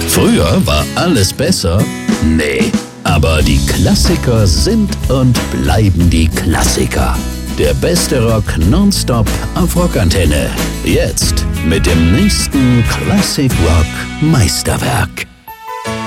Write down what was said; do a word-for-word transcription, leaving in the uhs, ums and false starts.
Früher war alles besser? Nee. Aber die Klassiker sind und bleiben die Klassiker. Der beste Rock nonstop auf Rockantenne. Jetzt mit dem nächsten Classic Rock Meisterwerk.